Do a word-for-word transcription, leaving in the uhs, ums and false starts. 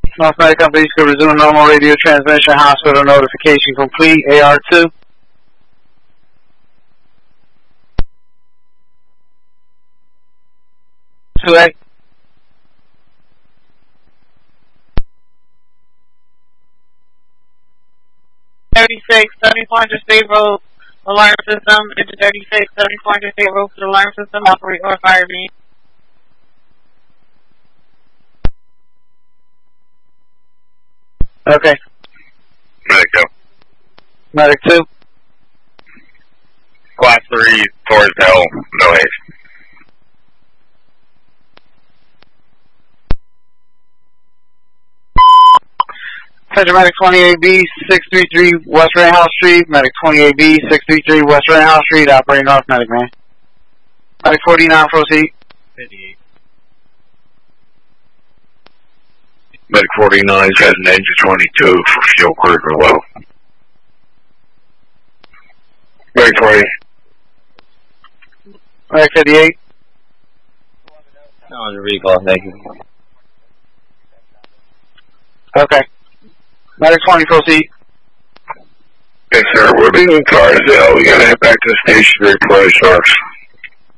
North Medic Company could resume normal radio transmission. Hospital notification complete. A R two. two A. thirty-six, seventy-four hundred State Road alarm system. Into thirty-six, seventy-four hundred State Road for the alarm system. Operate or fire beam. Okay. Medic go. Medic two. Class three towards L, no haste. Attention Medic twenty-eight B, six three three West Red House Street. Medic twenty-eight B, six three three West Red House Street. Operating North Medic, man. Medic forty-nine, proceed. fifty-eight. Medic forty-nine has an engine twenty-two for fuel critical low. Medic twenty. Medic fifty-eight. No, on the recall, thank you. Okay. Medic twenty, proceed. Yes, sir. We're being in cars. Uh, we gotta head back to the station to replenish ours.